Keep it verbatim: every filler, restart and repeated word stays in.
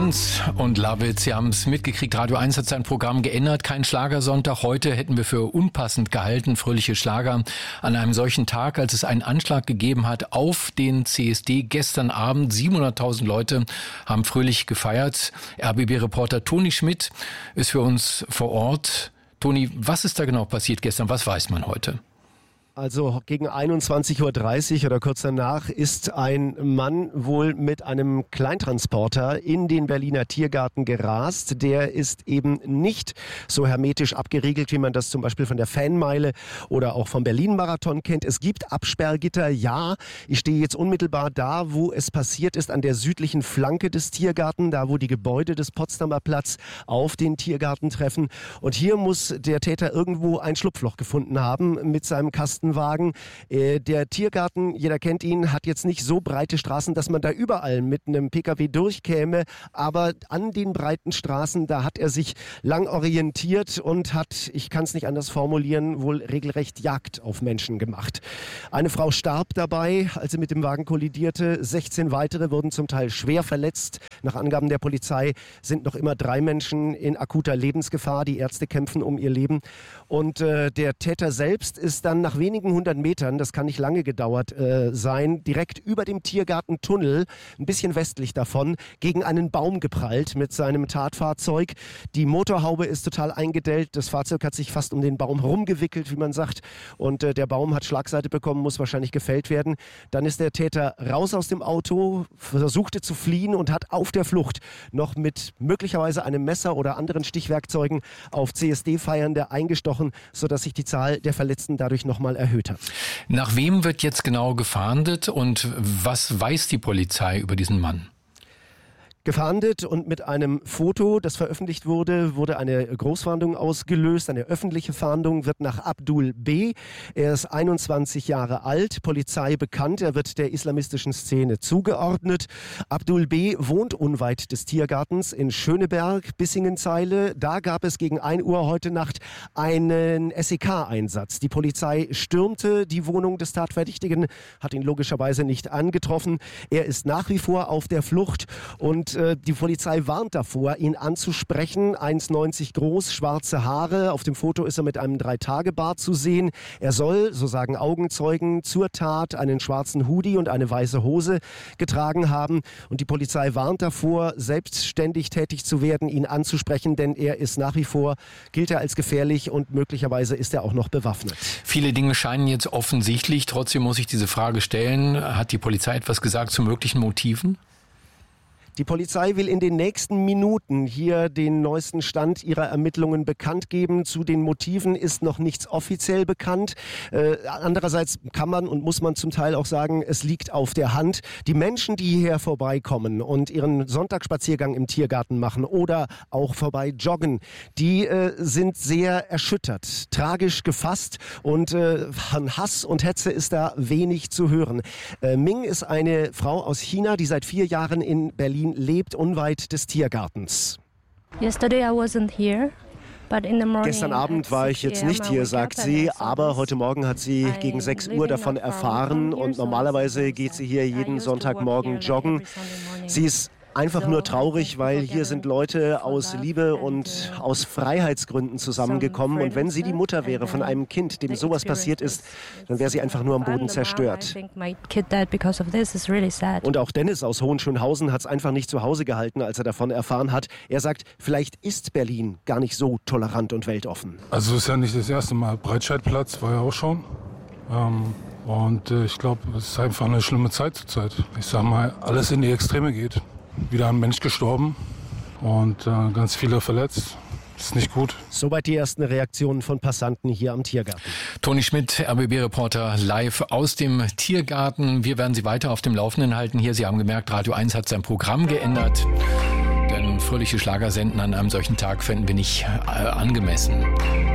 Franz und Love It, Sie haben es mitgekriegt, Radio eins hat sein Programm geändert, kein Schlagersonntag. Heute hätten wir für unpassend gehalten, fröhliche Schlager an einem solchen Tag, als es einen Anschlag gegeben hat auf den C S D gestern Abend. siebenhunderttausend Leute haben fröhlich gefeiert. R B B-Reporter Toni Schmidt ist für uns vor Ort. Toni, was ist da genau passiert gestern? Was weiß man heute? Also gegen einundzwanzig Uhr dreißig oder kurz danach ist ein Mann wohl mit einem Kleintransporter in den Berliner Tiergarten gerast. Der ist eben nicht so hermetisch abgeriegelt, wie man das zum Beispiel von der Fanmeile oder auch vom Berlin-Marathon kennt. Es gibt Absperrgitter, ja. Ich stehe jetzt unmittelbar da, wo es passiert ist, an der südlichen Flanke des Tiergarten, da wo die Gebäude des Potsdamer Platz auf den Tiergarten treffen. Und hier muss der Täter irgendwo ein Schlupfloch gefunden haben mit seinem Kasten. Wagen. Der Tiergarten, jeder kennt ihn, hat jetzt nicht so breite Straßen, dass man da überall mit einem Pkw durchkäme, aber an den breiten Straßen, da hat er sich lang orientiert und hat, ich kann es nicht anders formulieren, wohl regelrecht Jagd auf Menschen gemacht. Eine Frau starb dabei, als sie mit dem Wagen kollidierte. sechzehn weitere wurden zum Teil schwer verletzt. Nach Angaben der Polizei sind noch immer drei Menschen in akuter Lebensgefahr. Die Ärzte kämpfen um ihr Leben. Und äh, der Täter selbst ist dann nach wenigen hundert Metern, das kann nicht lange gedauert äh, sein, direkt über dem Tiergartentunnel, ein bisschen westlich davon, gegen einen Baum geprallt mit seinem Tatfahrzeug. Die Motorhaube ist total eingedellt, das Fahrzeug hat sich fast um den Baum herumgewickelt, wie man sagt, und äh, der Baum hat Schlagseite bekommen, muss wahrscheinlich gefällt werden. Dann ist der Täter raus aus dem Auto, versuchte zu fliehen und hat auf der Flucht noch mit möglicherweise einem Messer oder anderen Stichwerkzeugen auf C S D-Feiernde eingestochen, sodass sich die Zahl der Verletzten dadurch nochmal erhöht hat. Nach wem wird jetzt genau gefahndet und was weiß die Polizei über diesen Mann? Gefahndet und mit einem Foto, das veröffentlicht wurde, wurde eine Großfahndung ausgelöst. Eine öffentliche Fahndung wird nach Abdul B. Er ist einundzwanzig Jahre alt, Polizei bekannt. Er wird der islamistischen Szene zugeordnet. Abdul B. wohnt unweit des Tiergartens in Schöneberg, Bissingenzeile. Da gab es gegen ein Uhr heute Nacht einen S E K-Einsatz. Die Polizei stürmte die Wohnung des Tatverdächtigen, hat ihn logischerweise nicht angetroffen. Er ist nach wie vor auf der Flucht und die Polizei warnt davor, ihn anzusprechen. eins neunzig groß, schwarze Haare. Auf dem Foto ist er mit einem Drei-Tage-Bart zu sehen. Er soll, so sagen Augenzeugen, zur Tat einen schwarzen Hoodie und eine weiße Hose getragen haben. Und die Polizei warnt davor, selbstständig tätig zu werden, ihn anzusprechen, denn er ist nach wie vor, gilt er als gefährlich und möglicherweise ist er auch noch bewaffnet. Viele Dinge scheinen jetzt offensichtlich. Trotzdem muss ich diese Frage stellen. Hat die Polizei etwas gesagt zu möglichen Motiven? Die Polizei will in den nächsten Minuten hier den neuesten Stand ihrer Ermittlungen bekannt geben. Zu den Motiven ist noch nichts offiziell bekannt. Äh, andererseits kann man und muss man zum Teil auch sagen, es liegt auf der Hand. Die Menschen, die hierher vorbeikommen und ihren Sonntagsspaziergang im Tiergarten machen oder auch vorbei joggen, die äh, sind sehr erschüttert, tragisch gefasst und äh, von Hass und Hetze ist da wenig zu hören. Äh, Ming ist eine Frau aus China, die seit vier Jahren in Berlin lebt, unweit des Tiergartens. Yesterday I wasn't here. Gestern Abend war ich jetzt nicht hier, sagt sie, aber heute Morgen hat sie gegen sechs Uhr davon erfahren und normalerweise geht sie hier jeden Sonntagmorgen joggen. Sie ist einfach nur traurig, weil hier sind Leute aus Liebe und aus Freiheitsgründen zusammengekommen. Und wenn sie die Mutter wäre von einem Kind, dem sowas passiert ist, dann wäre sie einfach nur am Boden zerstört. Und auch Dennis aus Hohenschönhausen hat es einfach nicht zu Hause gehalten, als er davon erfahren hat. Er sagt, vielleicht ist Berlin gar nicht so tolerant und weltoffen. Also es ist ja nicht das erste Mal. Breitscheidplatz war ja auch schon. Ähm und äh, ich glaube, es ist einfach eine schlimme Zeit zurzeit. Ich sag mal, alles in die Extreme geht. Wieder ein Mensch gestorben und äh, ganz viele verletzt. Ist nicht gut. Soweit die ersten Reaktionen von Passanten hier am Tiergarten. Toni Schmidt, R B B-Reporter, live aus dem Tiergarten. Wir werden Sie weiter auf dem Laufenden halten hier. Sie haben gemerkt, Radio eins hat sein Programm geändert. Denn fröhliche Schlager senden an einem solchen Tag fänden wir nicht äh, angemessen.